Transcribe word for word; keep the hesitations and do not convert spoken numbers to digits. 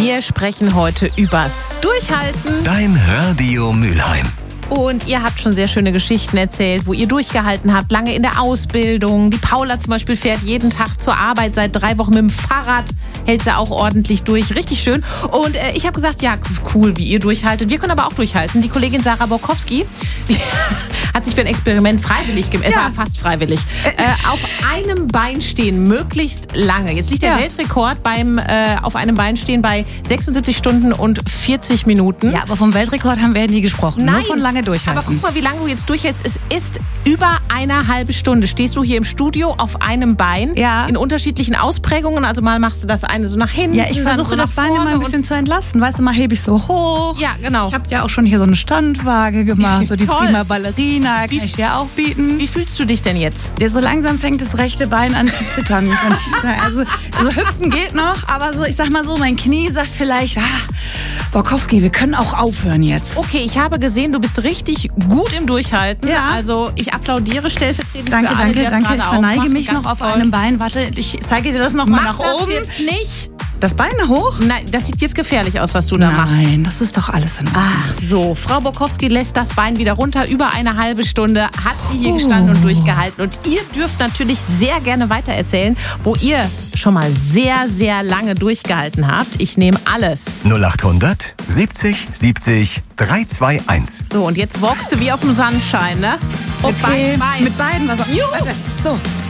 Wir sprechen heute übers Durchhalten. Dein Radio Mülheim. Und ihr habt schon sehr schöne Geschichten erzählt, wo ihr durchgehalten habt, lange in der Ausbildung. Die Paula zum Beispiel fährt jeden Tag zur Arbeit, seit drei Wochen mit dem Fahrrad, hält sie auch ordentlich durch. Richtig schön. Und äh, ich habe gesagt, ja, cool, wie ihr durchhaltet. Wir können aber auch durchhalten. Die Kollegin Sarah Borkowski, die hat sich für ein Experiment freiwillig gemeldet, Ja. fast freiwillig, äh, auf einem Bein stehen, möglichst lange. Jetzt liegt der Ja. Weltrekord beim äh, auf einem Bein stehen bei sechsundsiebzig Stunden und vierzig Minuten. Ja, aber vom Weltrekord haben wir ja nie gesprochen. Nein, Nur von lange durchhalten. aber guck mal, wie lange du jetzt durchhältst. Es ist über eine halbe Stunde. Stehst du hier im Studio auf einem Bein Ja. in unterschiedlichen Ausprägungen. Also mal machst du das eine so nach hinten. Ja, ich dann versuche so das nach Bein immer vorne ein bisschen zu entlasten. Weißt du, mal hebe ich so hoch. Ja, genau. Ich habe ja auch schon hier so eine Standwaage gemacht, so die Toll. Prima Ballerina, Wie- kann ich dir auch bieten. Wie fühlst du dich denn jetzt? Ja, so langsam fängt das rechte Bein an zu zittern, kann ich sagen. Also, also hüpfen geht noch, aber so, ich sag mal so, mein Knie sagt vielleicht, ah, Borkowski, wir können auch aufhören jetzt. Okay, ich habe gesehen, du bist richtig gut im Durchhalten. Ja. Also ich applaudiere stellvertretend Danke, für alle, danke, die das danke. gerade Ich auch verneige machen. mich Ganz noch auf toll. einem Bein. Warte, ich zeige dir das noch mal Mach nach das oben. jetzt nicht. Das Bein hoch? Nein, das sieht jetzt gefährlich aus, was du da machst. Nein, das ist doch alles in Ordnung. Ach so, Frau Borkowski lässt das Bein wieder runter. Über eine halbe Stunde hat sie hier gestanden und durchgehalten. Und ihr dürft natürlich sehr gerne weitererzählen, wo ihr schon mal sehr, sehr lange durchgehalten habt. Ich nehme alles. null achthundert siebzig siebzig dreihunderteinundzwanzig. So, und jetzt walkst du wie auf dem Sandschein, ne? Mit Okay, beiden Beinen. mit beiden. Was auch, Juhu. warte, so.